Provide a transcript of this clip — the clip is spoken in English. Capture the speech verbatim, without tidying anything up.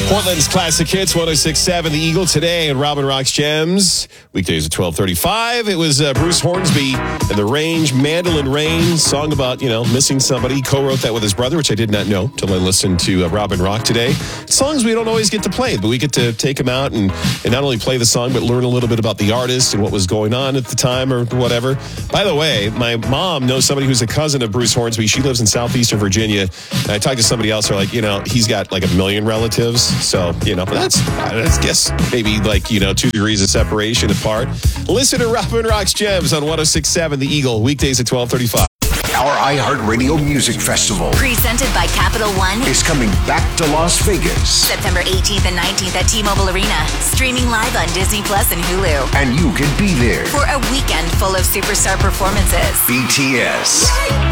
Portland's Classic Hits, one oh six point seven, The Eagle today, and Robin Rocks Gems. Weekdays at twelve thirty-five. It was uh, Bruce Hornsby and the Range, Mandolin Rain, song about, you know, missing somebody. He co-wrote that with his brother, which I did not know until I listened to uh, Robin Rock today. Songs we don't always get to play, but we get to take them out and, and not only play the song, but learn a little bit about the artist and what was going on at the time or whatever. By the way, my mom knows somebody who's a cousin of Bruce Hornsby. She lives in southeastern Virginia. And I talked to somebody else, they're like, you know, he's got like a million relatives. So, you know, that's, I guess, maybe like, you know, two degrees of separation apart. Listen to Robin Rocks Gems on one oh six point seven The Eagle, weekdays at twelve thirty-five. Our iHeartRadio Music Festival, presented by Capital One, is coming back to Las Vegas. September eighteenth and nineteenth at T-Mobile Arena. Streaming live on Disney Plus and Hulu. And you can be there for a weekend full of superstar performances. B T S,